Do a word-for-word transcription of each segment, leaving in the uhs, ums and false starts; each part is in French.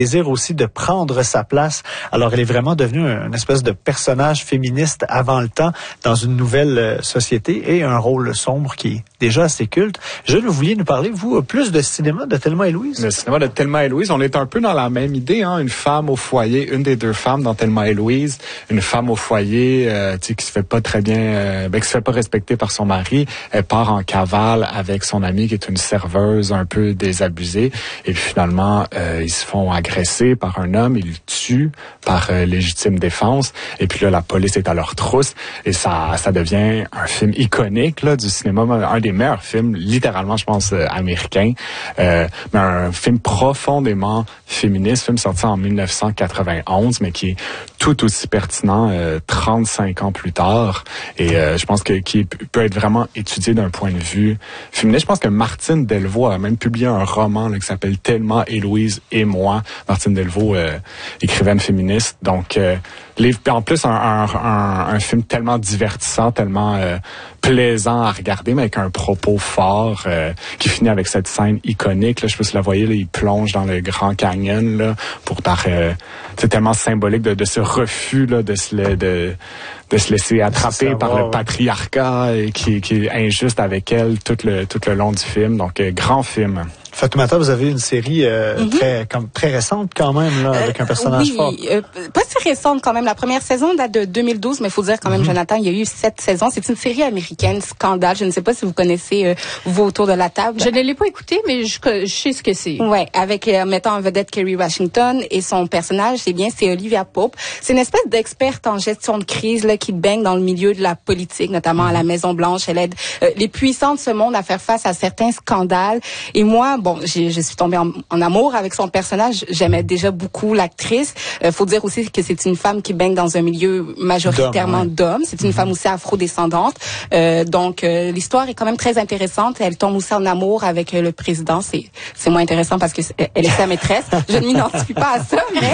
désir aussi de prendre sa place. Alors, elle est vraiment devenue une espèce de personnage féministe avant le temps dans une nouvelle société et un rôle sombre qui est déjà assez culte. Je vous vouliez nous parler, vous, plus de cinéma de Thelma et Louise? Le cinéma de Thelma et Louise, on est un peu dans la même idée, hein, une femme au foyer, une des deux femmes dans Thelma et Louise, une femme au foyer, euh, tu sais, qui se fait pas très bien, euh, ben, qui se fait pas respecter par son mari. Elle part en cavale avec son amie qui est une serveuse un peu désabusée, et puis finalement, euh, ils se font agresser par un homme, ils le tuent par euh, légitime défense, et puis là, la police est à leur trousse, et ça, ça devient un film iconique là du cinéma, un des meilleurs films, littéralement, je pense, euh, américain, euh, mais un film profondément féministe, film sorti en mille neuf cent quatre-vingt-onze, mais qui est tout aussi pertinent euh, trente-cinq ans plus tard, et euh, je pense que qui peut être vraiment étudié d'un point de vue féministe. Je pense que Martine Delvaux a même publié un roman là, qui s'appelle Thelma et Louise et moi. Martine Delvaux, euh, écrivaine féministe, donc euh, les, en plus un, un, un, un film tellement divertissant, tellement euh, plaisant à regarder, mais avec un propos fort euh, qui finit avec cette scène iconique. Là, je sais pas si vous la voyez, là, il plonge dans le Grand Canyon là, pour par, euh, c'est tellement symbolique de, de ce refus là, de se de, de se laisser attraper par le patriarcat et qui, qui est injuste avec elle tout le tout le long du film. Donc euh, grand film. Fatoumata, vous avez une série euh, mm-hmm. très comme très récente quand même là, avec un personnage euh, oui, fort. Euh, pas si récente quand même. La première saison date de deux mille douze, mais il faut dire quand même, mm-hmm. Jonathan, il y a eu sept saisons. C'est une série américaine, Scandale. Je ne sais pas si vous connaissez euh, vous autour de la table. Je ne l'ai pas écoutée, mais je, je sais ce que c'est. Ouais, avec euh, mettant en vedette Kerry Washington et son personnage, c'est bien, c'est Olivia Pope. C'est une espèce d'experte en gestion de crise là qui baigne dans le milieu de la politique, notamment à la Maison Blanche. Elle aide euh, les puissants de ce monde à faire face à certains scandales. Et moi, bon, j'ai, je suis tombée en, en amour avec son personnage. J'aimais déjà beaucoup l'actrice. Euh, faut dire aussi que c'est une femme qui baigne dans un milieu majoritairement d'hommes. Ouais. d'hommes. C'est une mm-hmm. femme aussi afro-descendante. Euh, donc, euh, l'histoire est quand même très intéressante. Elle tombe aussi en amour avec euh, le président. C'est, c'est moins intéressant parce que c'est, elle est sa maîtresse. Je ne m'identifie pas à ça, mais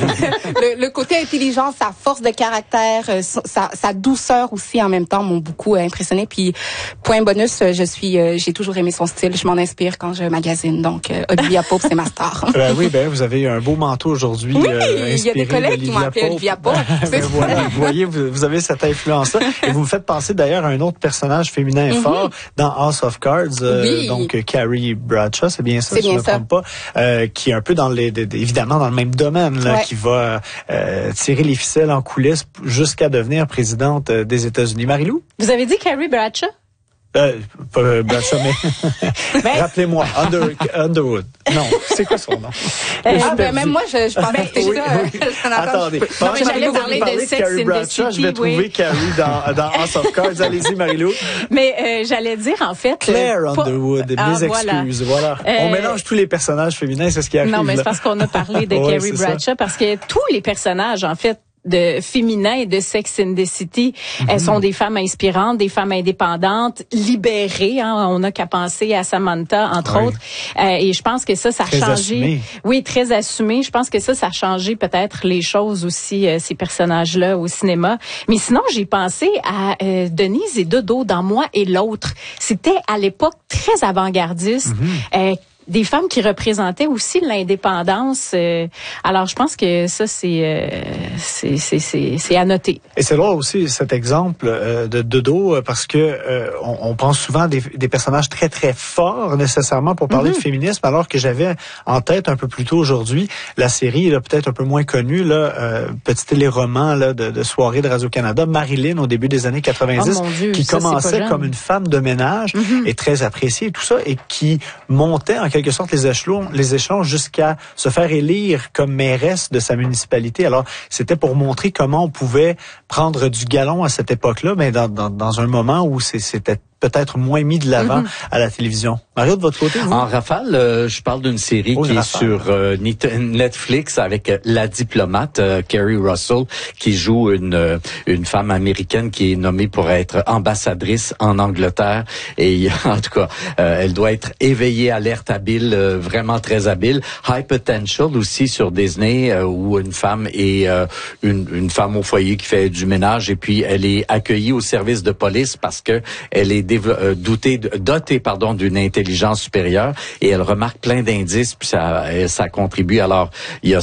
le, le côté intelligent, sa force de caractère, euh, sa, sa douceur aussi en même temps m'ont beaucoup euh, impressionné. Puis, point bonus, je suis, euh, j'ai toujours aimé son style. Je m'en inspire quand je magasine. Donc, euh, Olivia Pope, c'est ma star. Ben oui, ben vous avez un beau manteau aujourd'hui. Oui, euh, il y a des collègues qui m'ont appelé Olivia Pope. Ben voilà, vous voyez, vous, vous avez cette influence-là. Et vous me faites penser d'ailleurs à un autre personnage féminin mm-hmm. fort dans House of Cards. Euh, oui. Donc, Carrie Bradshaw, c'est bien ça, c'est si bien je ne me trompe pas. Euh, qui est un peu dans les, de, de, évidemment dans le même domaine, là, ouais. qui va euh, tirer les ficelles en coulisses jusqu'à devenir présidente des États-Unis. Marie-Lou? Vous avez dit Carrie Bradshaw? Euh, pas Bradshaw, mais ben, rappelez-moi, Under, Underwood. Non, c'est quoi son nom? Euh, ah, ben, même moi, je, je pensais que c'était oui, ça. Oui. Attendez, non, mais j'allais parler de Sex Carrie in Bradshaw, the City, je vais trouver oui. Carrie dans, dans House of Cards. Allez-y, Marie-Lou. Mais euh, j'allais dire, en fait... Claire euh, Underwood, pas... mes ah, excuses. Voilà. voilà. On euh... mélange tous les personnages féminins, c'est ce qui arrive. Non, mais là. c'est parce qu'on a parlé de ouais, Carrie Bradshaw, ça. Parce que tous les personnages, en fait, de féminin et de Sex and the City, mm-hmm. elles sont des femmes inspirantes, des femmes indépendantes, libérées. Hein, on n'a qu'à penser à Samantha, entre oui. autres. Euh, et je pense que ça, ça a très changé. Assumé. Oui, très assumé. Je pense que ça, ça a changé peut-être les choses aussi, euh, ces personnages-là au cinéma. Mais sinon, j'ai pensé à euh, Denise et Dodo dans Moi et l'autre. C'était à l'époque très avant-gardiste. Mm-hmm. Euh, des femmes qui représentaient aussi l'indépendance. Euh, alors, je pense que ça, c'est, euh, c'est, c'est, c'est, c'est à noter. Et c'est là aussi cet exemple euh, de Dodo, parce que euh, on, on pense souvent des, des personnages très, très forts, nécessairement, pour parler mm-hmm. de féminisme, alors que j'avais en tête un peu plus tôt aujourd'hui la série, là, peut-être un peu moins connue, là, euh, petit téléroman là, de, de soirée de Radio-Canada, Marilyn, au début des années quatre-vingt-dix, oh, Dieu, qui ça, commençait comme une femme de ménage, mm-hmm. et très appréciée, et tout ça, et qui montait en quelque sorte les échelons, les échelons jusqu'à se faire élire comme mairesse de sa municipalité. Alors, c'était pour montrer comment on pouvait prendre du galon à cette époque-là, mais dans, dans, dans un moment où c'est, c'était peut-être moins mis de l'avant mm-hmm. à la télévision. Mario, de votre côté, vous? En rafale, euh, je parle d'une série oh, qui est rafale. sur euh, Netflix avec euh, La Diplomate, euh, Kerry Russell, qui joue une euh, une femme américaine qui est nommée pour être ambassadrice en Angleterre. Et en tout cas, euh, elle doit être éveillée, alerte, habile, euh, vraiment très habile. High Potential aussi sur Disney, euh, où une femme est euh, une, une femme au foyer qui fait du ménage et puis elle est accueillie au service de police parce que elle est Euh, dotée, dotée pardon, d'une intelligence supérieure et elle remarque plein d'indices puis ça, ça contribue. Alors, il y a